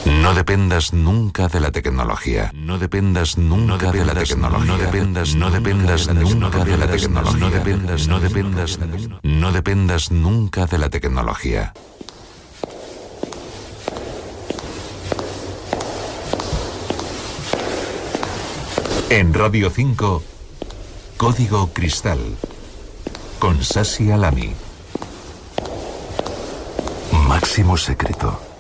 No dependas nunca de la tecnología. No dependas nunca de la tecnología. No dependas nunca de la tecnología. No dependas nunca de la tecnología. En Radio 5, Código Cristal, con Sasi Alami. Máximo secreto.